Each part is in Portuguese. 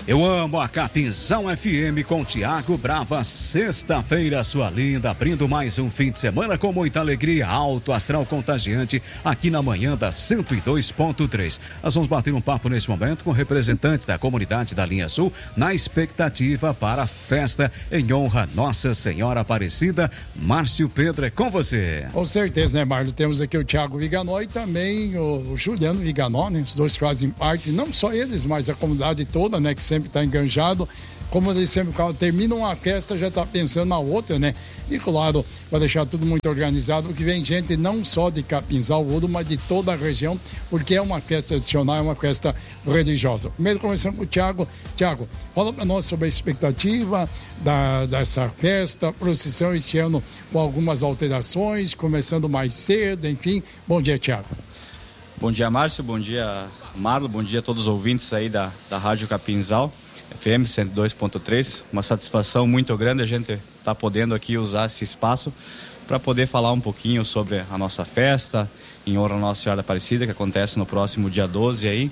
Eu amo a Capinzal FM com Tiago Brava. Sexta-feira, sua linda, abrindo mais um fim de semana com muita alegria, alto astral contagiante, aqui na manhã da 102.3. Nós vamos bater um papo nesse momento com representantes da comunidade da Linha Sul, na expectativa para a festa em honra a Nossa Senhora Aparecida. Márcio Pedro, é com você. Com certeza, né, Marlon? Temos aqui o Thiago Viganó e também o Juliano Viganó, né? Os dois fazem parte, não só eles, mas a comunidade toda, né? Que sempre está enganjado. Como eles sempre terminam uma festa, já está pensando na outra, né? E claro, vai deixar tudo muito organizado, porque vem gente não só de Capinzal, Ouro, mas de toda a região, porque é uma festa tradicional, é uma festa religiosa. Primeiro começando com o Thiago. Thiago, fala para nós sobre a expectativa dessa festa, procissão este ano com algumas alterações, começando mais cedo, enfim. Bom dia, Thiago. Bom dia, Márcio, bom dia, Marlon, bom dia a todos os ouvintes aí da Rádio Capinzal FM 102.3. Uma satisfação muito grande a gente estar podendo aqui usar esse espaço para poder falar um pouquinho sobre a nossa festa em honra a Nossa Senhora Aparecida, que acontece no próximo dia 12 aí,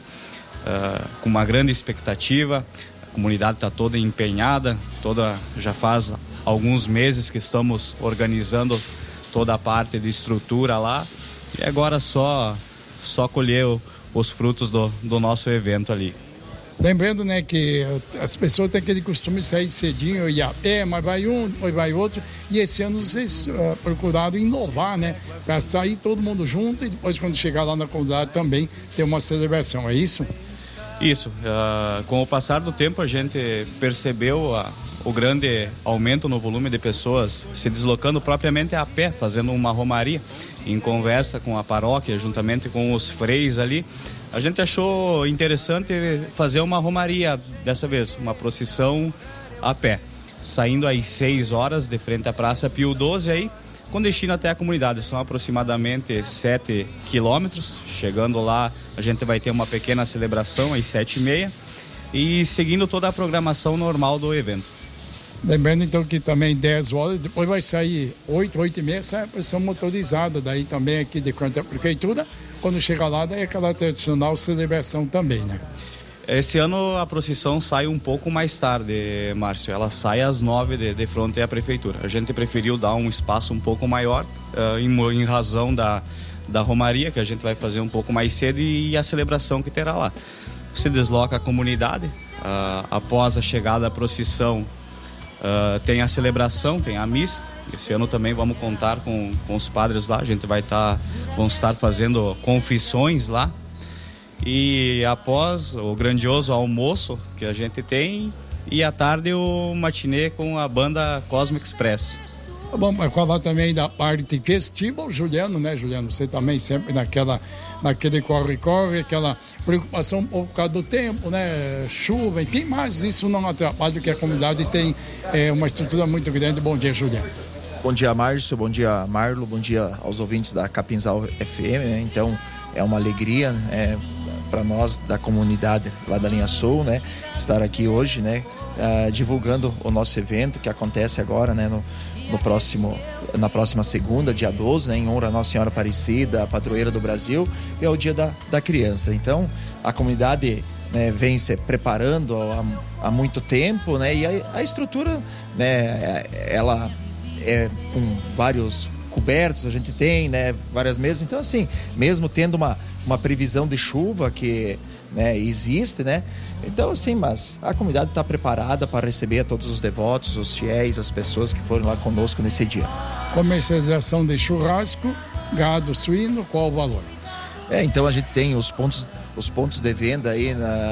com uma grande expectativa. A comunidade está toda empenhada, já faz alguns meses que estamos organizando toda a parte de estrutura lá, e agora só colher os frutos do nosso evento ali. Lembrando, né, que as pessoas têm aquele costume de sair cedinho e a pé, mas vai um, depois vai outro, e esse ano vocês procuraram inovar, né, para sair todo mundo junto e depois quando chegar lá na comunidade também ter uma celebração, é isso? Isso, com o passar do tempo a gente percebeu o grande aumento no volume de pessoas se deslocando propriamente a pé, fazendo uma romaria. Em conversa com a paróquia, juntamente com os freis ali, a gente achou interessante fazer uma romaria dessa vez, uma procissão a pé, saindo às 6 horas de frente à Praça Pio XII aí, com destino até a comunidade. São aproximadamente 7 quilômetros. Chegando lá, a gente vai ter uma pequena celebração às 7h30 e seguindo toda a programação normal do evento. Lembrando então que também 10 horas, depois vai sair 8h30, sai a procissão motorizada, daí também aqui de frente à prefeitura. Quando chega lá, daí é aquela tradicional celebração também, né? Esse ano a procissão sai um pouco mais tarde, Márcio. Ela sai às 9 de frente à prefeitura. A gente preferiu dar um espaço um pouco maior, em razão da romaria, que a gente vai fazer um pouco mais cedo, e a celebração que terá lá. Se desloca a comunidade, após a chegada da procissão, tem a celebração, tem a missa. Esse ano também vamos contar com os padres lá. A gente vamos estar fazendo confissões lá. E após o grandioso almoço que a gente tem, e à tarde o matinê com a banda Cosmic Express. Bom, vai falar também da parte festiva, Juliano, né, Juliano? Você também sempre naquele corre-corre, aquela preocupação um pouco por causa do tempo, né? Chuva, enfim, mas isso não atrapalha, porque a comunidade tem uma estrutura muito grande. Bom dia, Juliano. Bom dia, Márcio, bom dia, Marlo, bom dia aos ouvintes da Capinzal FM, né? Então, é uma alegria, né, para nós da comunidade lá da Linha Sul, né, estar aqui hoje, né, divulgando o nosso evento que acontece agora, né, na próxima segunda, dia 12, né, em honra a Nossa Senhora Aparecida, a padroeira do Brasil, e é o dia da criança. Então, a comunidade, né, vem se preparando há muito tempo, né, e a estrutura, né, ela é com vários cobertos, a gente tem, né, várias mesas. Então, assim, mesmo tendo uma previsão de chuva que, né, existe, né, então, assim, mas a comunidade está preparada para receber a todos os devotos, os fiéis, as pessoas que foram lá conosco nesse dia. Comercialização de churrasco, gado, suíno, qual o valor? Então a gente tem os pontos de venda aí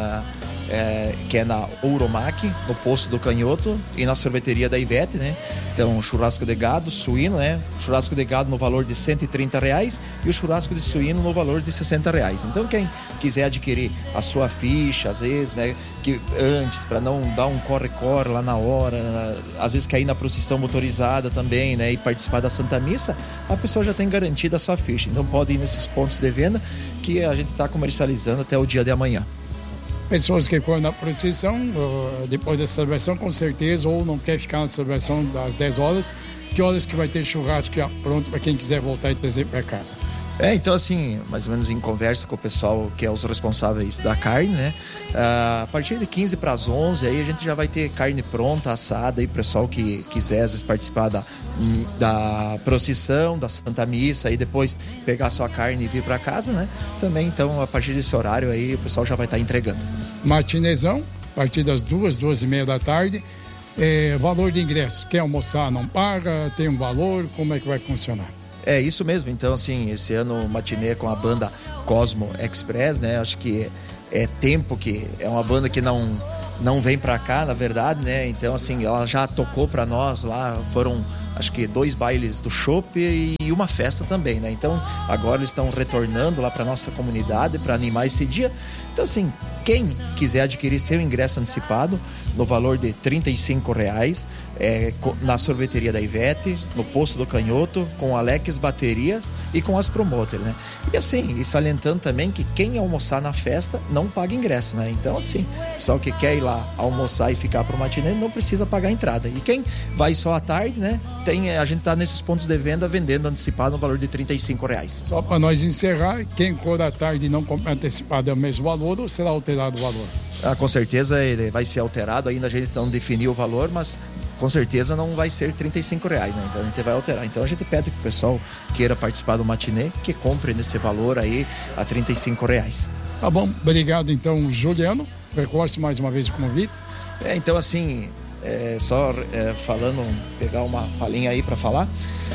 que é na Ouromac, no Poço do Canhoto, e na sorveteria da Ivete, né? Então, churrasco de gado, suíno, né? Churrasco de gado no valor de R$130 e o churrasco de suíno no valor de R$60. Então, quem quiser adquirir a sua ficha, às vezes, né? Que antes, para não dar um corre-corre lá na hora, às vezes quer ir na procissão motorizada também, né? E participar da Santa Missa, a pessoa já tem garantida a sua ficha. Então, pode ir nesses pontos de venda que a gente está comercializando até o dia de amanhã. Pessoas que foram na procissão, depois da celebração, com certeza, ou não quer ficar na celebração das 10 horas, que horas que vai ter churrasco já pronto para quem quiser voltar e trazer para casa? Então assim, mais ou menos em conversa com o pessoal que é os responsáveis da carne, né? A partir de 15 para as 11, aí a gente já vai ter carne pronta, assada, e o pessoal que quiser às vezes participar da procissão, da Santa Missa, e depois pegar sua carne e vir para casa, né? Também, então, a partir desse horário aí, o pessoal já vai estar entregando. Matinezão, a partir das 2h30 da tarde. Valor de ingresso, quem almoçar não paga, tem um valor, como é que vai funcionar? É isso mesmo, então assim, esse ano o matinê com a banda Cosmo Express, né? Acho que é tempo que é uma banda que não vem pra cá, na verdade, né? Então assim, ela já tocou pra nós lá, foram acho que 2 bailes do chopp e uma festa também, né? Então agora eles estão retornando lá pra nossa comunidade para animar esse dia. Então assim, quem quiser adquirir seu ingresso antecipado no valor de R$35, na sorveteria da Ivete, no Poço do Canhoto, com o Alex Bateria e com as Promoter, né? E assim, e salientando também que quem almoçar na festa não paga ingresso, né? Então assim, só que quer ir lá almoçar e ficar pro matinê não precisa pagar a entrada. E quem vai só à tarde, né? A gente tá nesses pontos de venda vendendo antecipado no valor de R$35. Só para nós encerrar, quem for à tarde e não compra antecipado é o mesmo valor ou será alterado o valor? Com certeza ele vai ser alterado, ainda a gente não definiu o valor, mas com certeza não vai ser R$35, né? Então a gente vai alterar. Então a gente pede que o pessoal queira participar do matinê, que compre nesse valor aí a R$35. Tá bom, obrigado então, Juliano. Reforce mais uma vez o convite. Então assim, falando, pegar uma palhinha aí para falar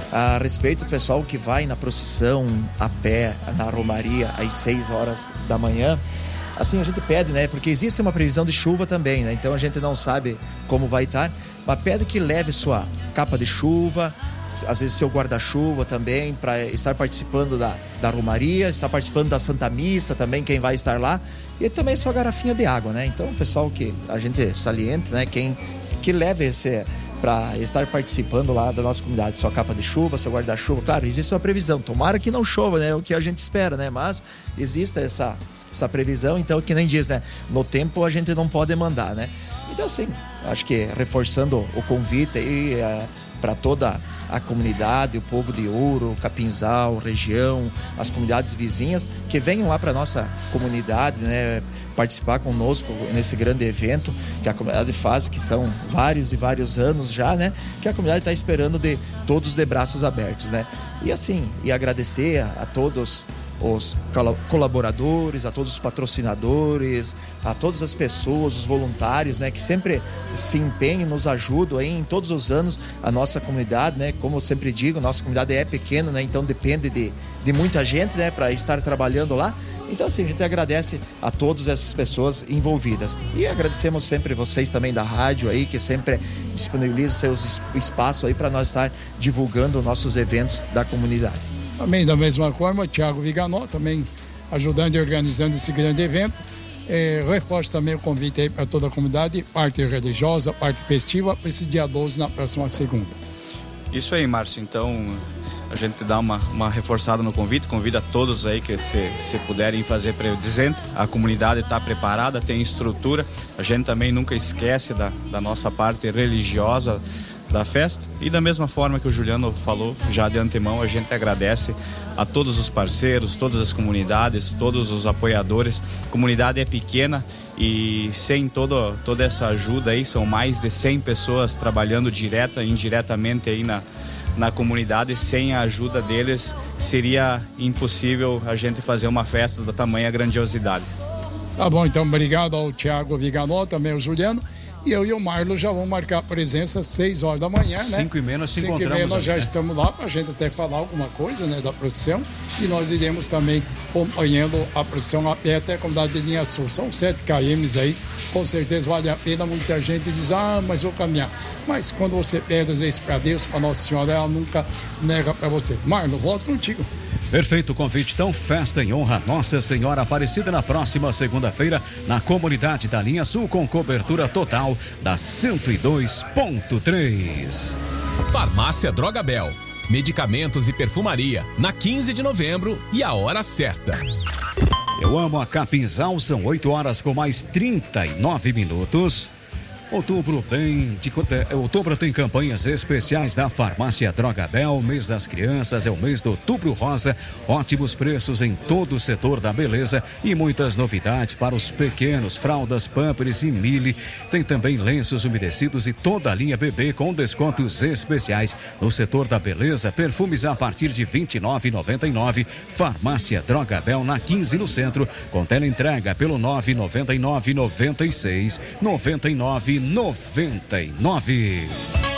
a respeito do pessoal que vai na procissão a pé, na Romaria, às 6 horas da manhã. Assim, a gente pede, né? Porque existe uma previsão de chuva também, né? Então a gente não sabe como vai estar, mas pede que leve sua capa de chuva, às vezes seu guarda-chuva também, para estar participando da Romaria, estar participando da Santa Missa também, quem vai estar lá, e também sua garrafinha de água, né? Então, o pessoal que a gente salienta, né? Quem que leve para estar participando lá da nossa comunidade, sua capa de chuva, seu guarda-chuva. Claro, existe uma previsão, tomara que não chova, né? O que a gente espera, né? Mas existe essa previsão, então, que nem diz, né? No tempo a gente não pode mandar, né? Então, assim, acho que reforçando o convite aí para toda a comunidade, o povo de Ouro, Capinzal, região, as comunidades vizinhas, que venham lá para nossa comunidade, né? Participar conosco nesse grande evento que a comunidade faz, que são vários e vários anos já, né? Que a comunidade está esperando de todos de braços abertos, né? E assim, e agradecer a todos os colaboradores, a todos os patrocinadores, a todas as pessoas, os voluntários, né, que sempre se empenham, nos ajudam aí em todos os anos a nossa comunidade, né? Como eu sempre digo, nossa comunidade é pequena, né? Então depende de muita gente, né, para estar trabalhando lá. Então assim, a gente agradece a todas essas pessoas envolvidas e agradecemos sempre vocês também da rádio aí, que sempre disponibilizam seus espaços aí para nós estar divulgando nossos eventos da comunidade. Também da mesma forma, o Thiago Viganó também ajudando e organizando esse grande evento. Reforço também o convite aí para toda a comunidade, parte religiosa, parte festiva, para esse dia 12 na próxima segunda. Isso aí, Márcio. Então, a gente dá uma reforçada no convite, convida a todos aí que se puderem fazer presente. A comunidade está preparada, tem estrutura. A gente também nunca esquece da nossa parte religiosa da festa, e da mesma forma que o Juliano falou já de antemão, a gente agradece a todos os parceiros, todas as comunidades, todos os apoiadores. A comunidade é pequena e sem toda essa ajuda aí, são mais de 100 pessoas trabalhando direta e indiretamente aí na comunidade. Sem a ajuda deles seria impossível a gente fazer uma festa da tamanha grandiosidade. Tá bom, então obrigado ao Thiago Viganó, também ao Juliano. E eu e o Marlon já vamos marcar a presença às 6 horas da manhã, né? 5h30 nós se encontramos. 5h30 nós já estamos lá para a gente até falar alguma coisa, né, da procissão. E nós iremos também acompanhando a procissão até a comunidade de Linha Sul. São 7 km aí, com certeza vale a pena. Muita gente diz, mas vou caminhar. Mas quando você pede às vezes para Deus, para Nossa Senhora, ela nunca nega para você. Marlon, volto contigo. Perfeito convite, então, festa em honra a Nossa Senhora Aparecida na próxima segunda-feira na comunidade da Linha Sul, com cobertura total da 102.3. Farmácia Droga Bel, medicamentos e perfumaria, na 15 de novembro e a hora certa. Eu amo a Capinzal, são 8 horas com mais 39 minutos. Outubro tem campanhas especiais da Farmácia Drogabel. Mês das crianças é o mês do Outubro Rosa. Ótimos preços em todo o setor da beleza e muitas novidades para os pequenos. Fraldas, Pampers e Mili. Tem também lenços umedecidos e toda a linha bebê com descontos especiais. No setor da beleza, perfumes a partir de R$ 29,99. Farmácia Drogabel na 15 no centro. Com teleentrega pelo 999 96 99 99.